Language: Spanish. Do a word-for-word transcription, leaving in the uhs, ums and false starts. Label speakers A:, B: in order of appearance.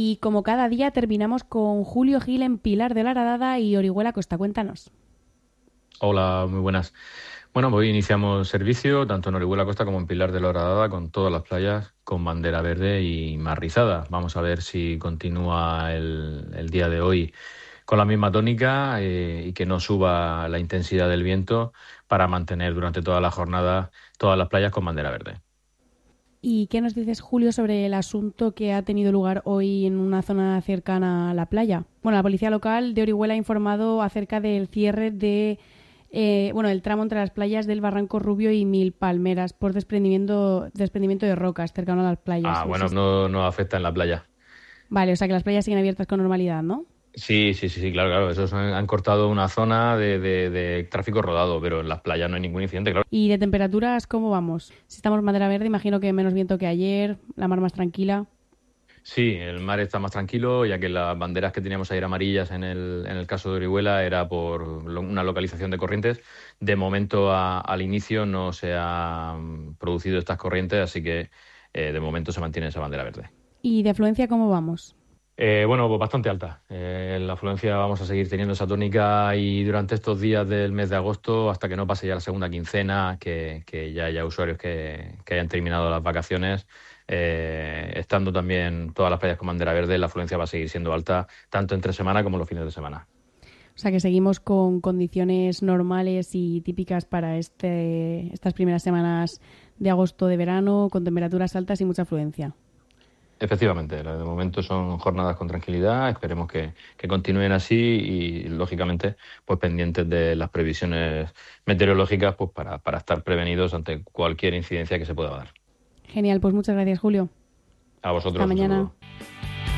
A: Y como cada día terminamos con Julio Gil en Pilar de la Horadada y Orihuela Costa. Cuéntanos.
B: Hola, muy buenas. Bueno, hoy iniciamos servicio tanto en Orihuela Costa como en Pilar de la Horadada con todas las playas con bandera verde y mar rizada. Vamos a ver si continúa el, el día de hoy con la misma tónica eh, y que no suba la intensidad del viento para mantener durante toda la jornada todas las playas con bandera verde.
A: ¿Y qué nos dices, Julio, sobre el asunto que ha tenido lugar hoy en una zona cercana a la playa? Bueno, la policía local de Orihuela ha informado acerca del cierre de eh, bueno, el tramo entre las playas del Barranco Rubio y Mil Palmeras por desprendimiento, desprendimiento de rocas cercano a las playas.
B: Ah,
A: No
B: bueno,
A: sé si...
B: no, no afecta en la playa.
A: Vale, o sea que las playas siguen abiertas con normalidad, ¿no?
B: Sí, sí, sí, sí, claro, claro. Esos han, han cortado una zona de, de, de tráfico rodado, pero en las playas no hay ningún incidente, claro.
A: ¿Y de temperaturas cómo vamos? Si estamos en madera verde, imagino que menos viento que ayer, la mar más tranquila.
B: Sí, el mar está más tranquilo, ya que las banderas que teníamos ayer amarillas en el, en el caso de Orihuela era por lo- una localización de corrientes. De momento, a- al inicio no se han producido estas corrientes, así que eh, de momento se mantiene esa bandera verde.
A: ¿Y de afluencia cómo vamos?
B: Eh, bueno, pues bastante alta. Eh, la afluencia vamos a seguir teniendo esa tónica y durante estos días del mes de agosto, hasta que no pase ya la segunda quincena, que, que ya haya usuarios que, que hayan terminado las vacaciones, eh, estando también todas las playas con bandera verde, la afluencia va a seguir siendo alta, tanto entre semana como los fines de semana.
A: O sea que seguimos con condiciones normales y típicas para este, estas primeras semanas de agosto de verano, con temperaturas altas y mucha afluencia.
B: Efectivamente, de momento son jornadas con tranquilidad, esperemos que, que continúen así y, lógicamente, pues pendientes de las previsiones meteorológicas pues para, para estar prevenidos ante cualquier incidencia que se pueda dar.
A: Genial, pues muchas gracias, Julio.
B: A vosotros,
A: Hasta
B: un
A: mañana.
B: saludo.